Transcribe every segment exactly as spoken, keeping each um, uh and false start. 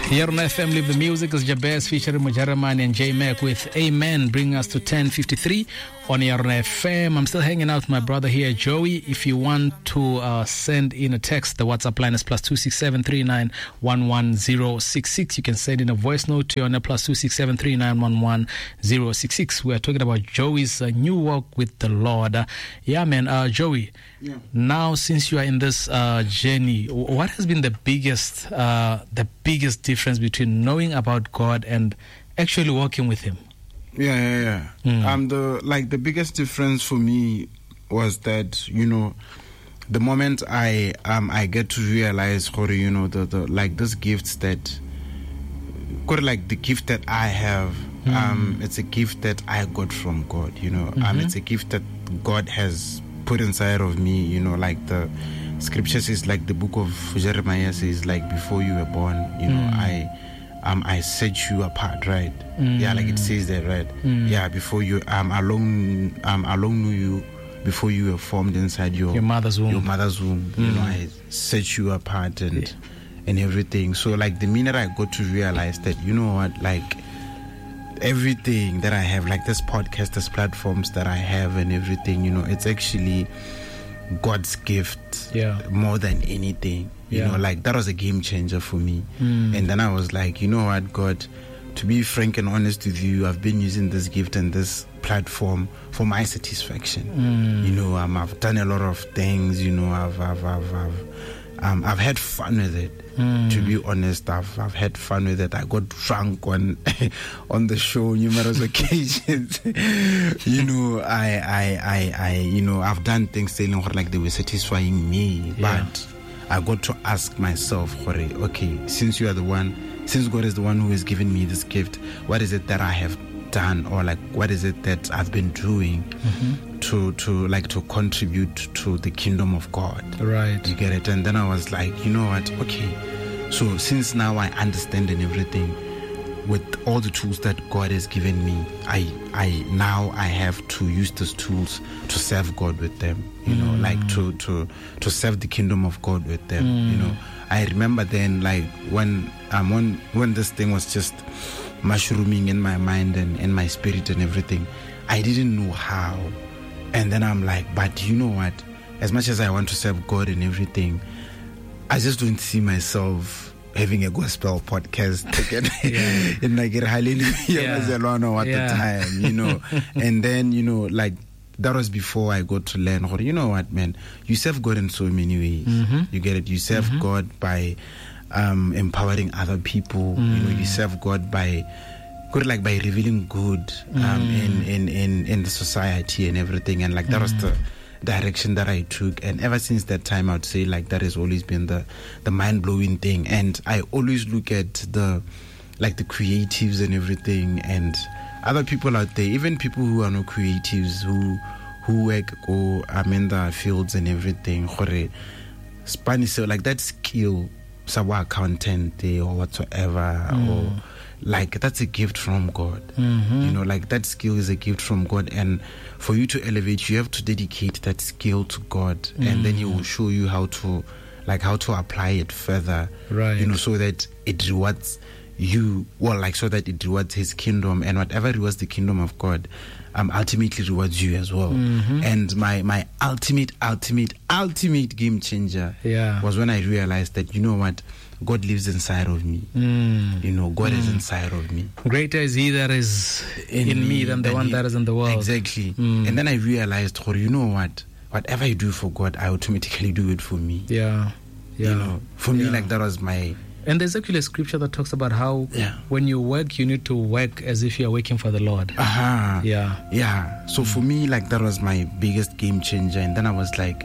Here on F M, Live the Music is Jabez featuring Mujaramani and J-Mac with Amen, bringing us to ten fifty-three on here on F M. I'm still hanging out with my brother here, Joey. If you want to uh, send in a text, the WhatsApp line is plus two six seven three nine one one zero six six. You can send in a voice note to on plus two six seven three nine one one zero six six. We are talking about Joey's uh, new walk with the Lord. Uh, yeah, man, uh, Joey. Yeah. Now, since you are in this uh, journey, what has been the biggest, uh, the biggest difference between knowing about God and actually walking with Him? Yeah, yeah, yeah. Mm. Um, the like the biggest difference for me was that, you know, the moment I um I get to realize, you know, the, the like this gifts that, like the gift that I have, mm. um, it's a gift that I got from God. You know, mm-hmm. um, it's a gift that God has put inside of me. You know, like the scripture says, like the book of Jeremiah says, like before you were born, you know, mm. I. Um, I set you apart, right? Mm. Yeah, like it says that, right? Mm. Yeah, before you, um, alone, um, alone knew you before you were formed inside your your mother's womb. Your mother's womb. Mm. You know, I set you apart and yeah. and everything. So, like the minute I got to realize that, you know what, like everything that I have, like this podcast, this platforms that I have, and everything, you know, it's actually God's gift, yeah, more than anything. You yeah. know, like that was a game changer for me. Mm. And then I was like, you know what, God, to be frank and honest with you, I've been using this gift and this platform for my satisfaction. Mm. You know, um, I've done a lot of things. You know, I've, I've, I've, I've, um, I've had fun with it. Mm. To be honest, I've, I've had fun with it. I got drunk on, on the show numerous occasions. You know, I, I, I, I, you know, I've done things saying like they were satisfying me, yeah. but I got to ask myself, okay, since you are the one, since God is the one who has given me this gift, what is it that I have done, or like what is it that I've been doing mm-hmm. to to like to contribute to the kingdom of God? Right. You get it? And then I was like, you know what? Okay, so since now I understand and everything, with all the tools that God has given me, I I now I have to use these tools to serve God with them. You know, mm. like to, to to serve the kingdom of God with them. Mm. You know, I remember then, like when um when when this thing was just mushrooming in my mind and in my spirit and everything, I didn't know how. And then I'm like, but you know what? As much as I want to serve God and everything, I just don't see myself having a gospel podcast yeah. in like hallelujah yeah. at yeah. the time, you know. And then, you know, like that was before I got to learn, you know what, man, you serve God in so many ways. Mm-hmm. You get it? You serve mm-hmm. God by um, empowering other people. Mm. You know, you serve God by good, like by revealing good um, mm. in, in, in, in the society and everything. And like that mm. was the direction that I took, and ever since that time I would say like that has always been the the mind-blowing thing. And I always look at the like the creatives and everything, and other people out there, even people who are not creatives, who who work or are in the fields and everything, Spanish, so like that skill, sawa accountant or whatsoever, mm. or like that's a gift from God. Mm-hmm. You know, like that skill is a gift from God, and for you to elevate, you have to dedicate that skill to God, mm-hmm. and then He will show you how to, like, how to apply it further. Right. You know, so that it rewards you, well, like so that it rewards His kingdom, and whatever rewards the kingdom of God, um, ultimately rewards you as well. Mm-hmm. And my my ultimate, ultimate, ultimate game changer yeah. was when I realized that, you know what, God lives inside of me. Mm. You know, God mm. is inside of me. Greater is He that is in, in me than the one he, that is in the world. Exactly. Mm. And then I realized, oh, you know what? Whatever I do for God, I automatically do it for me. Yeah. Yeah. You know, for yeah. me, like that was my... And there's actually a scripture that talks about how yeah. when you work, you need to work as if you're working for the Lord. Uh-huh. Yeah. Yeah. So mm. for me, like that was my biggest game changer. And then I was like,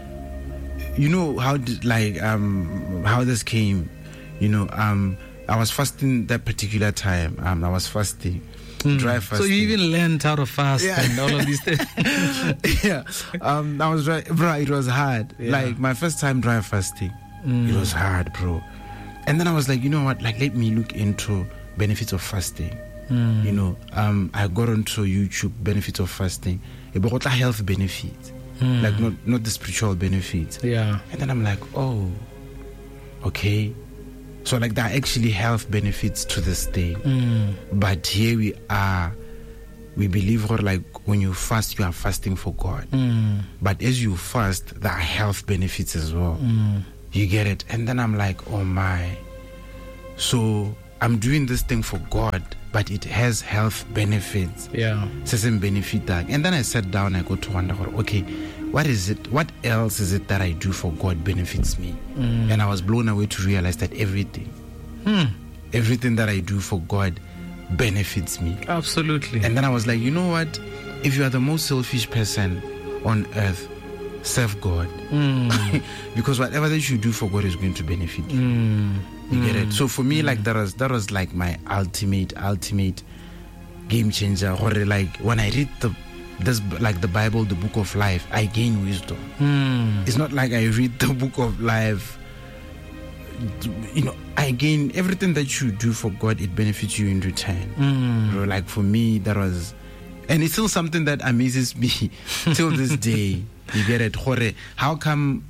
you know, how did, like, um, how this came... You know, um, I was fasting that particular time. Um, I was fasting, mm. dry fasting. So you even learned how to fast yeah. and all of these things. yeah, um, I was dry, bro. It was hard. Yeah. Like my first time dry fasting, mm. it was hard, bro. And then I was like, you know what? Like, let me look into benefits of fasting. Mm. You know, um, I got onto YouTube benefits of fasting. About health benefits, mm. like not not the spiritual benefits. Yeah. And then I'm like, oh, okay. So like there are actually health benefits to this thing. Mm. But here we are, we believe or like when you fast, you are fasting for God. Mm. But as you fast, there are health benefits as well. Mm. You get it? And then I'm like, oh my. So I'm doing this thing for God, but it has health benefits. Yeah. Certain benefit. And then I sat down, I got to wonder, okay, what is it? What else is it that I do for God benefits me? Mm. And I was blown away to realize that everything, Hmm. everything that I do for God benefits me. Absolutely. And then I was like, you know what? If you are the most selfish person on earth, serve God. Mm. Because whatever that you do for God is going to benefit you. Mm. You mm. get it? So for me, mm. like that was that was like my ultimate, ultimate game changer. Or like when I read the this like the Bible, the book of life, I gain wisdom. Mm. It's not like I read the book of life. You know, I gain everything that you do for God, it benefits you in return. Mm. You know, like for me, that was, and it's still something that amazes me till this day. You get it? How come,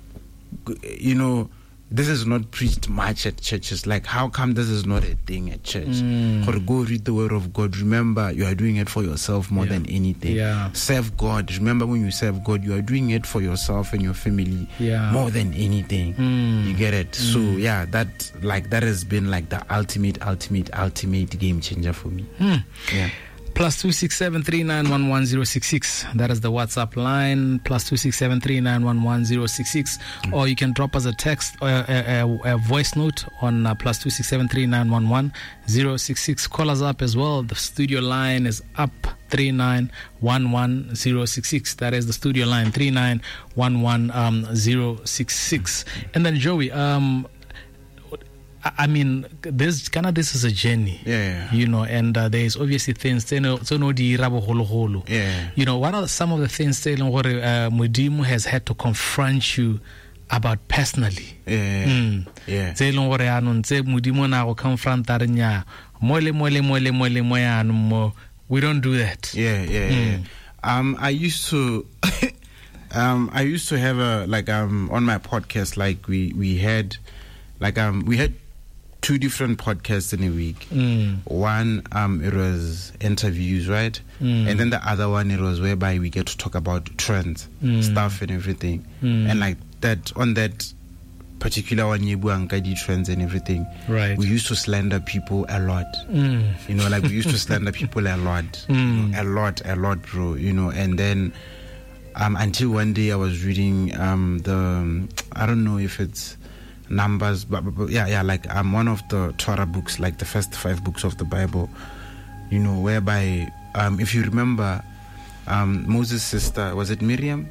you know, this is not preached much at churches? Like, how come this is not a thing at church? Mm. Or go read the word of God. Remember, you are doing it for yourself more Yeah. than anything. Yeah. Serve God. Remember, when you serve God, you are doing it for yourself and your family Yeah. more than anything. Mm. You get it? So yeah, that like that has been like the ultimate, ultimate, ultimate game changer for me. Mm. Yeah. Plus two six seven three nine one one zero six six. That is the WhatsApp line. Plus two six seven three nine one one zero six six. Mm. Or you can drop us a text or a, a, a voice note on uh, plus two six seven three nine one one zero six six. Call us up as well. The studio line is up three nine one one zero six six. That is the studio line three nine one one um zero six six. And then Joey, um. I mean, this kind of this is a journey, yeah, you know, and uh, there's obviously things, you know, so no di rabo holo holo, yeah, you know, what are some of the things that uh, Mudimu has had to confront you about personally? yeah, mm. yeah. Tse leng gore anong tse Mudimu na go confronta re nya mole mole mole mole mo ya mo. We don't do that. Yeah, yeah, Mm. yeah. Um, I used to, um, I used to have a like um on my podcast, like we we had, like um we had. two different podcasts in a week. Mm. One, um, it was interviews, right? Mm. And then the other one, it was whereby we get to talk about trends, Mm. stuff, and everything. Mm. And like that, on that particular one, Yebuangadi trends and everything, Right. we used to slander people a lot. Mm. You know, like we used to slander people a lot, Mm. you know, a lot, a lot, bro. You know, and then um, until one day I was reading um, the, I don't know if it's Numbers, but, but, but yeah, yeah, like um, one of the Torah books, like the first five books of the Bible, you know, whereby, um, if you remember, um, Moses' sister, was it Miriam?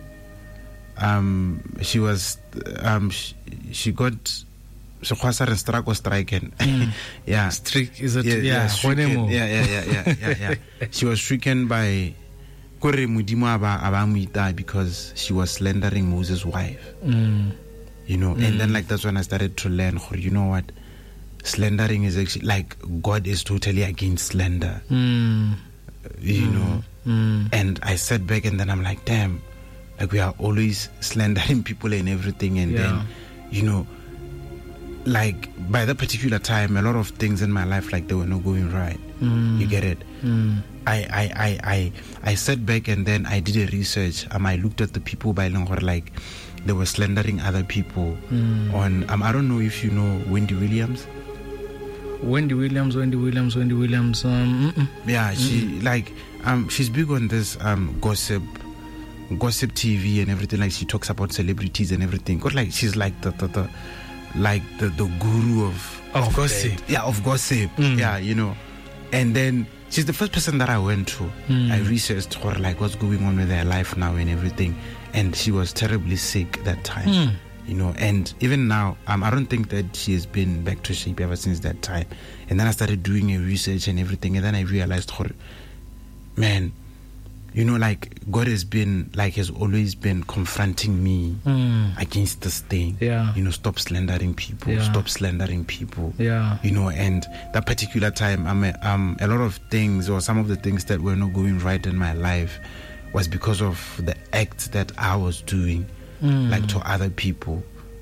Um, she was, um, she, she got, she was stricken. Mm. Yeah, Strict, is it? yeah, Yeah, yeah, stricken. Honemo. yeah, yeah, yeah, yeah, yeah, yeah. She was stricken by Kore Mudimo aba aba muita because she was slandering Moses' wife. Mm. You know, Mm. and then like that's when I started to learn, you know what, slandering is actually like God is totally against slander. Mm. You Mm. know, Mm. and I sat back and then I'm like, damn, like we are always slandering people and everything, and Yeah. then you know, like by that particular time, a lot of things in my life like they were not going right. Mm. You get it? Mm. I, I, I, I, I sat back and then I did a research. Um, I looked at the people by Langor, like they were slandering other people Mm. on. Um, I don't know if you know Wendy Williams. Wendy Williams, Wendy Williams, Wendy Williams. Um, mm-mm. Yeah, she like um she's big on this um gossip, gossip T V and everything. Like she talks about celebrities and everything. Got like she's like the the, the like the the guru of Of gossip. that. Yeah, of gossip. Mm. Yeah, you know, and then. She's the first person that I went to. Mm. I researched her, like what's going on with her life now and everything. And she was terribly sick that time, Mm. you know. And even now, um, I don't think that she has been back to shape ever since that time. And then I started doing a research and everything. And then I realized, her, man, you know, like God has been, like, has always been confronting me Mm. against this thing. Yeah. You know, stop slandering people. Yeah. Stop slandering people. Yeah. You know, and that particular time, um, um, a lot of things or some of the things that were not going right in my life was because of the acts that I was doing, Mm. like to other people.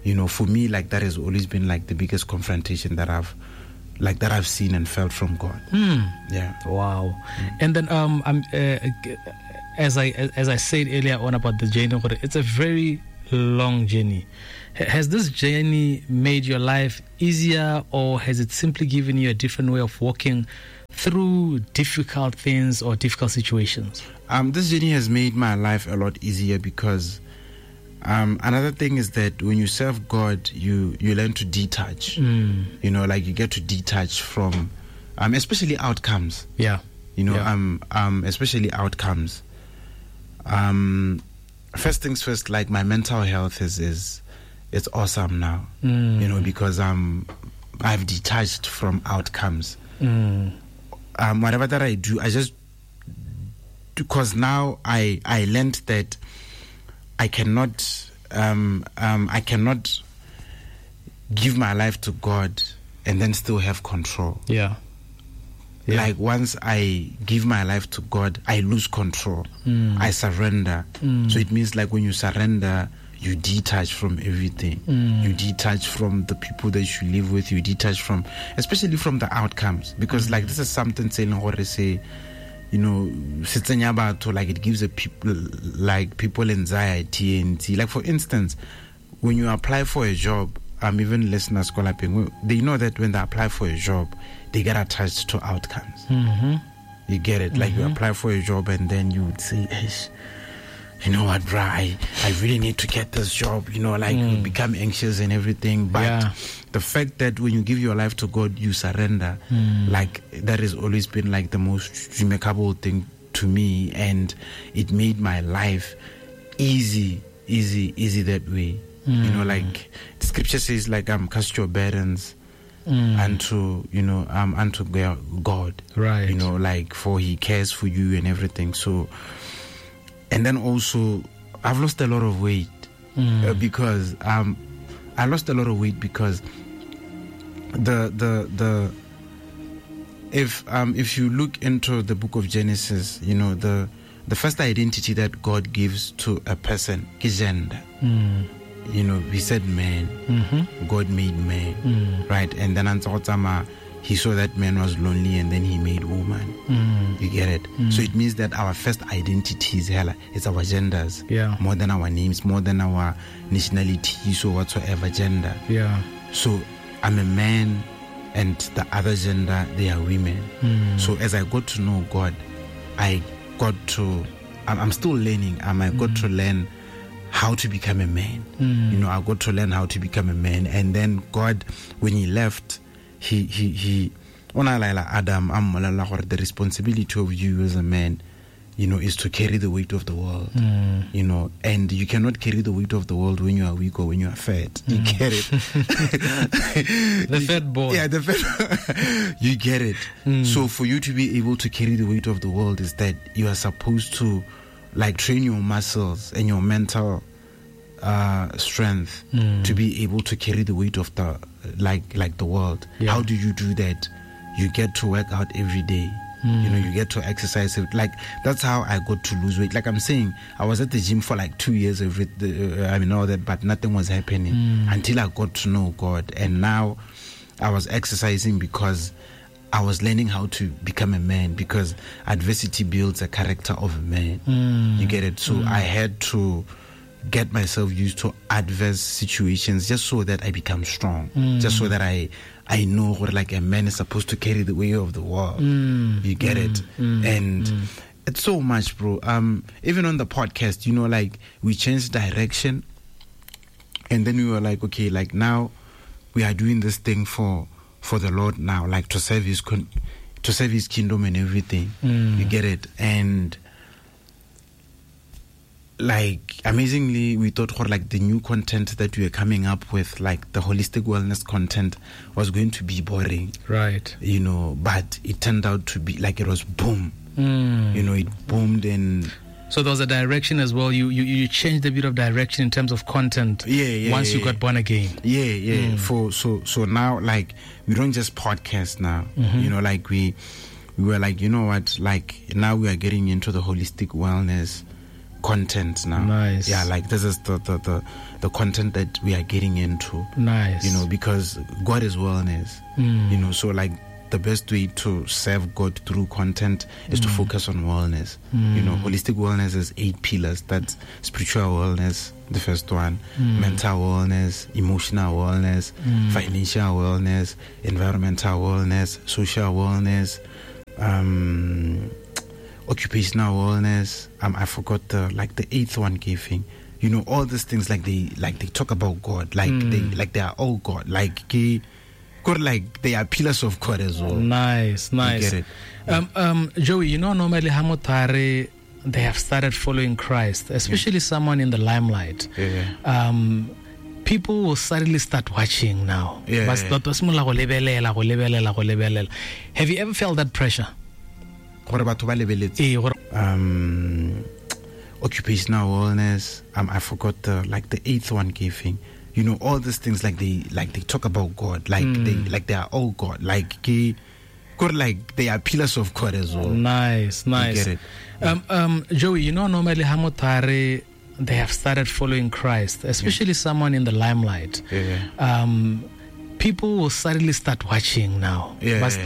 you know, for me, like that has always been like the biggest confrontation that I've like that I've seen and felt from God. Mm. Yeah. Wow. Mm. And then um I'm uh, as I as I said earlier on about the journey, it's a very long journey. Has this journey made your life easier, or has it simply given you a different way of walking through difficult things or difficult situations? Um, this journey has made my life a lot easier because um, another thing is that when you serve God, you, you learn to detach. Mm. You know, like you get to detach from, um, especially outcomes. Yeah. You know, yeah. um, um, especially outcomes. Um, first things first, like my mental health is is it's awesome now. Mm. You know, because um, I've detached from outcomes. Mm. Um, whatever that I do, I just because now I I learned that I cannot um, um, I cannot give my life to God and then still have control. Yeah. yeah. Like once I give my life to God, I lose control. Mm. I surrender. Mm. So it means like when you surrender, you detach from everything. Mm. You detach from the people that you live with. You detach from, especially from the outcomes. Because mm. like this is something saying how to say, you know, like it gives a people like people anxiety and see. Like for instance, when you apply for a job, um, even listeners call up, they know that when they apply for a job, they get attached to outcomes. Mm-hmm. You get it? Mm-hmm. Like you apply for a job and then you would say, Ish, you know what, bro, I, I really need to get this job, you know, like mm. you become anxious and everything. But yeah. the fact that when you give your life to God, you surrender, mm. like that has always been like the most remarkable thing to me. And it made my life easy, easy, easy that way. Mm. You know, like the scripture says, like, um, cast your burdens mm. unto, you know, um, unto God. Right. You know, like, for He cares for you and everything. So, and then also, I've lost a lot of weight mm. uh, because um, I lost a lot of weight because the the the if um if you look into the book of Genesis, you know the the first identity that God gives to a person is gender. Mm. You know, He said man. Mm-hmm. God made man, mm. right? And then Anzotama, He saw that man was lonely, and then He made woman. Mm. You get it? Mm. So it means that our first identity is hella. It's our genders, yeah. more than our names, more than our nationalities or whatsoever gender. Yeah. So I'm a man, and the other gender, they are women. Mm. So as I got to know God, I got to. I'm, I'm still learning. Um, I got mm. to learn how to become a man. Mm. You know, I got to learn how to become a man, and then God, when He left. He he he ona laila Adam ammolela gore the responsibility of you as a man, you know, is to carry the weight of the world. Mm. You know, and you cannot carry the weight of the world when you are weak or when you are fat. Mm. You get it? The fat boy. Yeah, the fat you get it. Mm. So for you to be able to carry the weight of the world is that you are supposed to like train your muscles and your mental uh strength mm. to be able to carry the weight of the like like the world. Yeah. How do you do that? You get to work out every day. Mm. You know, you get to exercise. Like that's how I got to lose weight. Like I'm saying, I was at the gym for like two years every uh, I mean all that, but nothing was happening mm. until I got to know God. And now I was exercising because I was learning how to become a man, because adversity builds a character of a man. Mm. You get it? So mm. I had to get myself used to adverse situations just so that I become strong, mm. just so that I I know what like a man is supposed to carry the weight of the world. Mm. You get mm. it? Mm. And mm. it's so much, bro. Um, even on the podcast, you know, like we changed direction, and then we were like, okay, like now we are doing this thing for for the Lord now, like to serve His con- to serve His kingdom and everything. Mm. You get it? And like amazingly, we thought for like the new content that we were coming up with, like the holistic wellness content, was going to be boring, right? You know, but it turned out to be like it was boom. Mm. You know, it boomed. And so there was a direction as well. You you you changed a bit of direction in terms of content. Yeah, yeah. Once yeah, you got born again. Yeah, yeah. Mm. For so so now, like we don't just podcast now. Mm-hmm. You know, like we we were like, you know what, like now we are getting into the holistic wellness content now. Nice. Yeah, like this is the, the, the, the content that we are getting into. Nice. You know, because God is wellness. Mm. You know, so like the best way to serve God through content is mm. to focus on wellness. Mm. You know, holistic wellness is eight pillars. That's spiritual wellness, the first one, mm. mental wellness, emotional wellness, mm. financial wellness, environmental wellness, social wellness, um, occupational wellness. Um, I forgot the like the eighth one, giving. You know, all these things like they like they talk about God, like mm. they like they are all God, like God, like they are pillars of God as well. Nice, nice. You get it? Um, um, Joey, you know, normally Hamotare, they have started following Christ, especially yeah. someone in the limelight. Yeah. Um, people will suddenly start watching now. Yeah, yeah. Have you ever felt that pressure? Um, occupational wellness. Um, I forgot the like the eighth one, giving. You know, all these things like they like they talk about God, like mm. they like they are all God, like God, like they are pillars of God as well. Nice, nice. You get it? Yeah. Um, um, Joey, you know, normally Hamotare, they have started following Christ, especially yeah. someone in the limelight. Yeah. Um, people will suddenly start watching now. Yeah, Have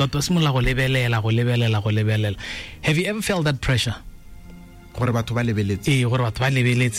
you ever felt that pressure?